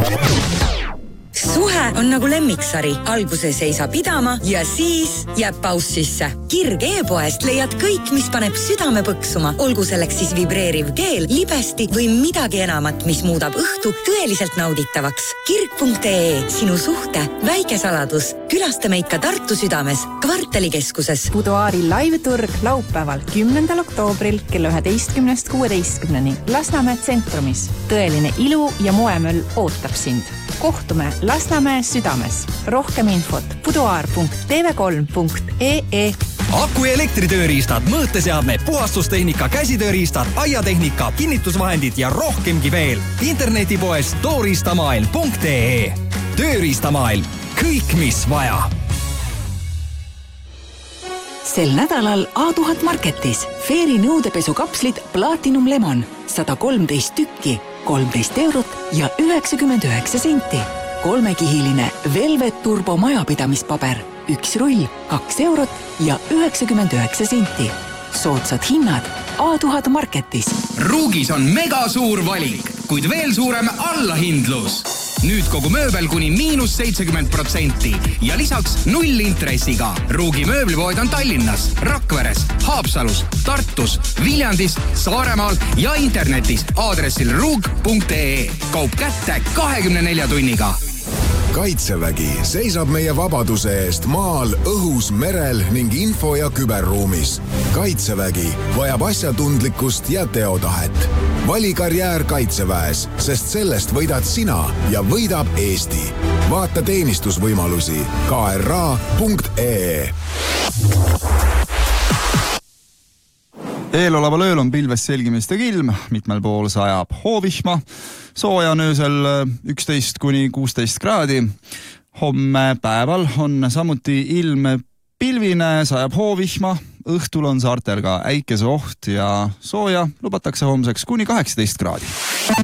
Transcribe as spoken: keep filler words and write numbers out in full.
Suhe on nagu lemmiksari. Alguses ei saa pidama ja siis jääb paus sisse. Kirg e-poest leiad kõik, mis paneb südame põksuma. Olgu selleks siis vibreeriv keel, libesti või midagi enamat, mis muudab õhtu tõeliselt nauditavaks. Kirg punkt ee, sinu suhte väike saladus. Külasta meid ka Tartu südames, kvartalikeskuses. Buduaari live-turg laupäeval kümnendal oktoobril kella üheteistkümnest kuueteistkümneni Lasnamäe tsentrumis. Tõeline ilu ja moemöll ootab sind. Kohtume Lasnamäe südames. Rohkem infot buduaar punkt tee vee kolm punkt ee. Aku- ja elektritööriistad, mõõteseadmed, puhastustehnika, käsitööriistad, aiatehnika, kinnitusvahendid ja rohkemgi veel. Internetipoes tooriistamaailm punkt ee. Tööriistamaailm. Kõik, mis vaja. Sel nädalal A tuhat Marketis Feeri nõudepesukapslid Platinum Lemon sada kolmteist tükki, kolmteist eurot ja üheksakümmend üheksa senti. Kolmekihiline Velvet Turbo majapidamispaber, üks rull, kaks eurot ja üheksakümmend üheksa senti. Soodsad hinnad A tuhat Marketis. Ruugis on mega suur valik, kuid veel suurem allahindlus. Nüüd kogu mööbel kuni miinus seitsekümmend protsenti ja lisaks null intressiga. Ruugi mööblipood on Tallinnas, Rakveres, Haapsalus, Tartus, Viljandis, Saaremaal ja internetis aadressil ruug punkt ee. Kaup kätte kahekümne nelja tunniga. Kaitsevägi seisab meie vabaduse eest maal, õhus, merel ning info- ja küberruumis. Kaitsevägi vajab asjatundlikkust ja teotahet. Vali karjäär Kaitseväes, sest sellest võidad sina ja võidab Eesti. Vaata teenistusvõimalusi ka er a punkt ee. Eeloleval ööl on pilves selgimist ja kilm, mitmel pool sajab hoovihma, sooja on öösel üksteist kuni kuusteist kraadi. Homme päeval on samuti ilm pilvine, sajab hoovihma, õhtul on saartel ka äikese oht ja sooja lubatakse homseks kuni kaheksateist kraadi.